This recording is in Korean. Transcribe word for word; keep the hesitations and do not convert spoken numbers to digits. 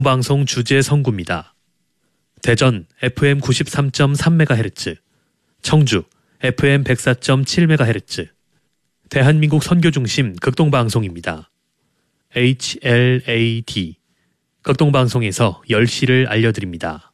방송 주제 선구입니다. 대전 에프엠 구십삼 점 삼 메가헤르츠, 청주 에프엠 백사 점 칠 메가헤르츠, 대한민국 선교중심 극동방송입니다. 에이치엘에이디 극동방송에서 열 시를 알려드립니다.